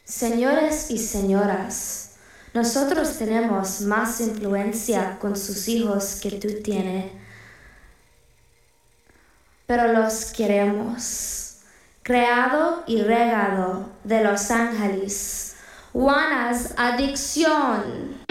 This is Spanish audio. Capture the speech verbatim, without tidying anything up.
Señores y señoras, nosotros tenemos más influencia con sus hijos que tú tienes, pero los queremos. Creado y regado de Los Ángeles, Juana's Adicción.